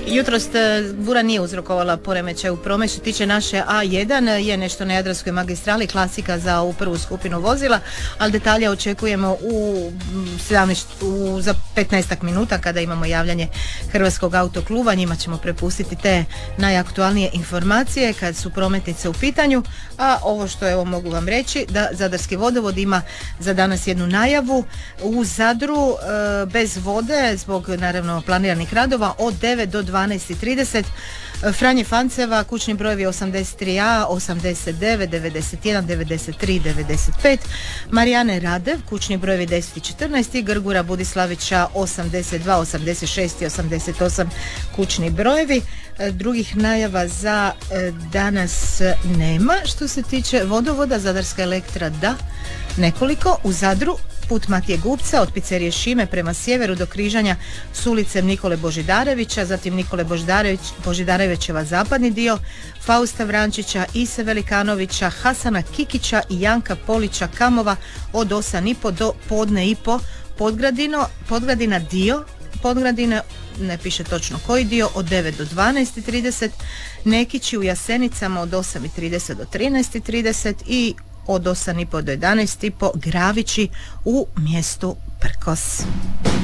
Jutros bura nije uzrokovala poremećaj u prometu. Što tiče naše A1 je nešto na Jadranskoj magistrali, klasika za ovu prvu skupinu vozila, ali detalje očekujemo za 15 minuta kada imamo javljanje Hrvatskog autokluba. Njima ćemo prepustiti te najaktualnije informacije kad su prometnice u pitanju, a ovo što mogu vam reći da Zadarski vodovod ima za danas jednu najavu u Zadru bez vode zbog naravno planiranih radova od 9 do 12:30. Franje Fanceva, kućni brojevi 83A, 89, 91, 93, 95. Marijane Radev, kućni brojevi 10 i 14. I Grgura Budislavića 82, 86 i 88 kućni brojevi. Drugih najava za danas nema. Što se tiče vodovoda, Zadarska Elektra da, nekoliko. U Zadru put Matije Gupca od pizzerije Šime prema sjeveru do križanja s ulicem Nikole Božidarevića, zatim Nikole Božidarevićeva zapadni dio, Fausta Vrančića, Ise Velikanovića, Hasana Kikića i Janka Polića Kamova od 8:30 do podne i po, Podgradina dio Podgradine, ne piše točno koji dio, od 9 do 12:30, Nekići u Jasenicama od 8:30 do 13:30 i od 8:30 do 11:30 Gravići u mjestu Prkos.